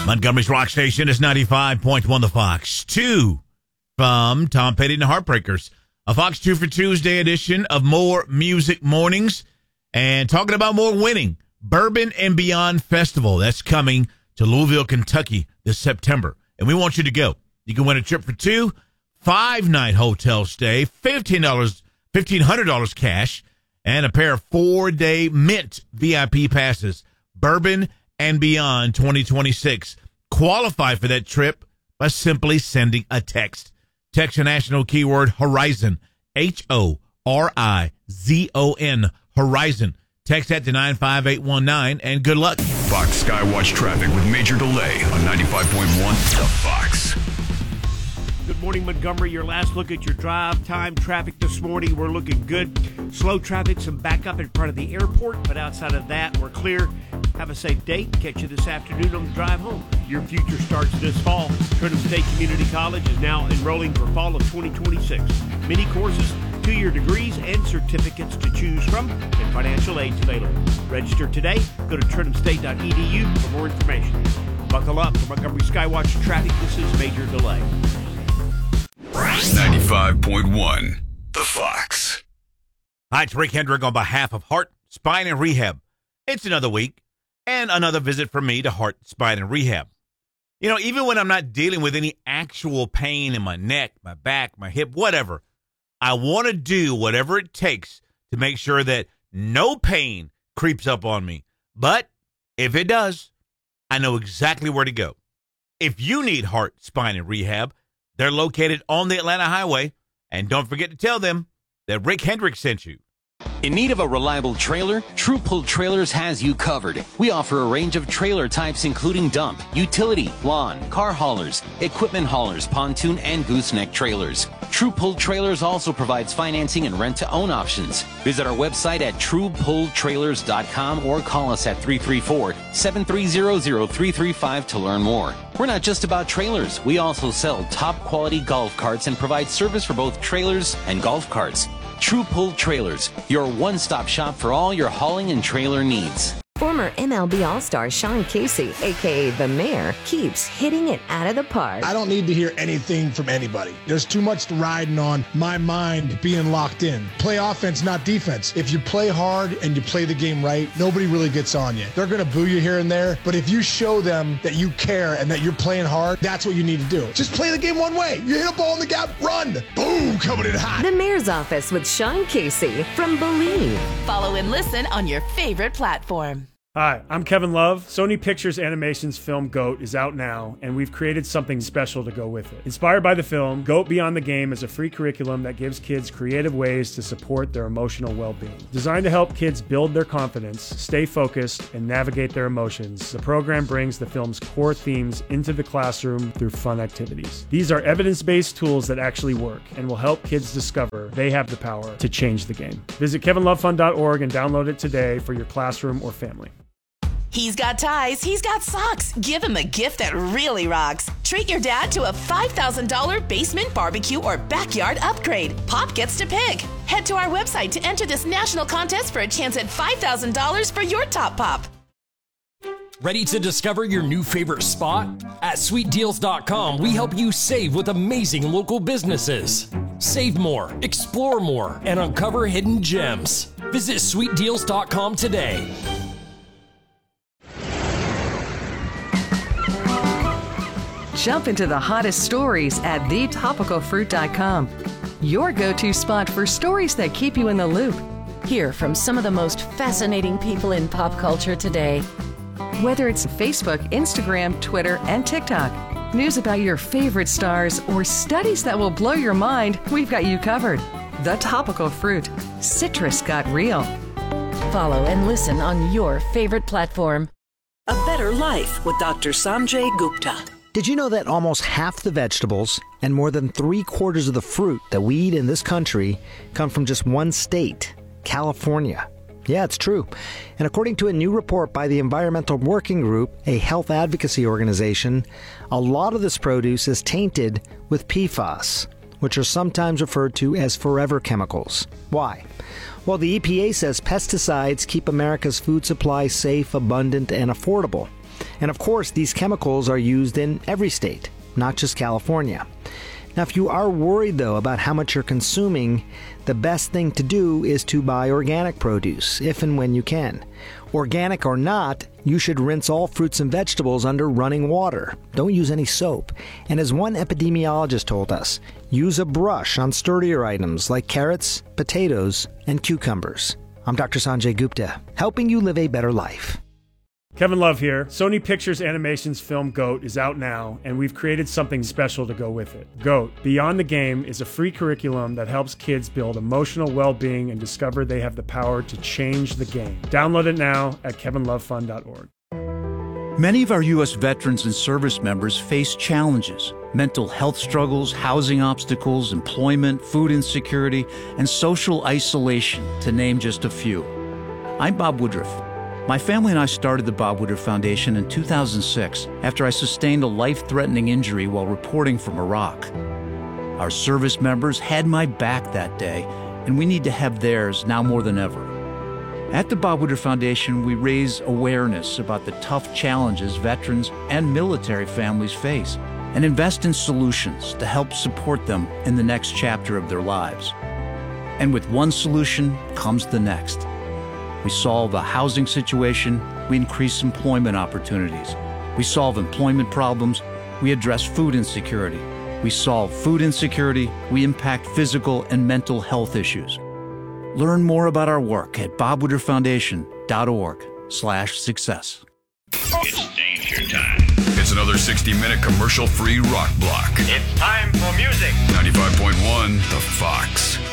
Montgomery's Rock Station is 95.1 The Fox. 2 from Tom Petty and the Heartbreakers. A Fox 2 for Tuesday edition of More Music Mornings. And talking about more winning, Bourbon and Beyond Festival. That's coming to Louisville, Kentucky this September. And we want you to go. You can win a trip for 2, 5-night hotel stay, $1,500 cash, and a pair of 4-day Mint VIP passes. Bourbon and Beyond 2026. Qualify for that trip by simply sending a text. Text the national keyword Horizon, Horizon, Horizon. Text that to 95819, and good luck. Fox Skywatch traffic with major delay on 95.1 The Fox. Good morning, Montgomery. Your last look at your drive time traffic this morning. We're looking good. Slow traffic, some backup in front of the airport, but outside of that, we're clear. Have a safe day. Catch you this afternoon on the drive home. Your future starts this fall. Trenton State Community College is now enrolling for fall of 2026. Many courses, 2-year degrees, and certificates to choose from, and financial aid available. Register today. Go to trentomstate.edu for more information. Buckle up for Montgomery Skywatch traffic. This is Major Delay. 95.1 The Fox. Hi, it's Rick Hendrick on behalf of Heart, Spine, and Rehab. It's another week and another visit from me to Heart, Spine, and Rehab. You know, even when I'm not dealing with any actual pain in my neck, my back, my hip, whatever, I want to do whatever it takes to make sure that no pain creeps up on me. But if it does, I know exactly where to go. If you need Heart, Spine, and Rehab, they're located on the Atlanta Highway. And don't forget to tell them that Rick Hendrick sent you. In need of a reliable trailer? True Pull Trailers has you covered. We offer a range of trailer types including dump, utility, lawn, car haulers, equipment haulers, pontoon, and gooseneck trailers. True Pull Trailers also provides financing and rent-to-own options. Visit our website at truepulltrailers.com or call us at 334-730-0335 to learn more. We're not just about trailers. We also sell top-quality golf carts and provide service for both trailers and golf carts. True Pull Trailers, your one-stop shop for all your hauling and trailer needs. Former MLB All-Star Sean Casey, a.k.a. The Mayor, keeps hitting it out of the park. I don't need to hear anything from anybody. There's too much riding on my mind being locked in. Play offense, not defense. If you play hard and you play the game right, nobody really gets on you. They're going to boo you here and there, but if you show them that you care and that you're playing hard, that's what you need to do. Just play the game one way. You hit a ball in the gap, run. Boom, coming in hot. The Mayor's Office with Sean Casey from Believe. Follow and listen on your favorite platform. Hi, I'm Kevin Love. Sony Pictures Animation's film GOAT is out now, and we've created something special to go with it. Inspired by the film, GOAT Beyond the Game is a free curriculum that gives kids creative ways to support their emotional well-being. Designed to help kids build their confidence, stay focused, and navigate their emotions, the program brings the film's core themes into the classroom through fun activities. These are evidence-based tools that actually work and will help kids discover they have the power to change the game. Visit kevinlovefund.org and download it today for your classroom or family. He's got ties, he's got socks. Give him a gift that really rocks. Treat your dad to a $5,000 basement barbecue or backyard upgrade. Pop gets to pick. Head to our website to enter this national contest for a chance at $5,000 for your top pop. Ready to discover your new favorite spot? At sweetdeals.com, we help you save with amazing local businesses. Save more, explore more, and uncover hidden gems. Visit sweetdeals.com today. Jump into the hottest stories at thetopicalfruit.com. Your go-to spot for stories that keep you in the loop. Hear from some of the most fascinating people in pop culture today. Whether it's Facebook, Instagram, Twitter, and TikTok, news about your favorite stars, or studies that will blow your mind, we've got you covered. The Topical Fruit. Citrus got real. Follow and listen on your favorite platform. A Better Life with Dr. Sanjay Gupta. Did you know that almost half the vegetables and more than 3/4 of the fruit that we eat in this country come from just one state, California? Yeah, it's true. And according to a new report by the Environmental Working Group, a health advocacy organization, a lot of this produce is tainted with PFAS, which are sometimes referred to as forever chemicals. Why? Well, the EPA says pesticides keep America's food supply safe, abundant, and affordable. And of course, these chemicals are used in every state, not just California. Now, if you are worried, though, about how much you're consuming, the best thing to do is to buy organic produce, if and when you can. Organic or not, you should rinse all fruits and vegetables under running water. Don't use any soap. And as one epidemiologist told us, use a brush on sturdier items like carrots, potatoes, and cucumbers. I'm Dr. Sanjay Gupta, helping you live a better life. Kevin Love here. Sony Pictures Animation's film GOAT is out now, and we've created something special to go with it. GOAT, Beyond the Game, is a free curriculum that helps kids build emotional well-being and discover they have the power to change the game. Download it now at kevinlovefund.org. Many of our U.S. veterans and service members face challenges: mental health struggles, housing obstacles, employment, food insecurity, and social isolation, to name just a few. I'm Bob Woodruff. My family and I started the Bob Woodruff Foundation in 2006 after I sustained a life-threatening injury while reporting from Iraq. Our service members had my back that day, and we need to have theirs now more than ever. At the Bob Woodruff Foundation, we raise awareness about the tough challenges veterans and military families face and invest in solutions to help support them in the next chapter of their lives. And with one solution comes the next. We solve a housing situation, we increase employment opportunities. We solve employment problems, we address food insecurity. We solve food insecurity, we impact physical and mental health issues. Learn more about our work at bobwoodrufffoundation.org/success. It's danger time. It's another 60-minute commercial-free rock block. It's time for music. 95.1 The Fox.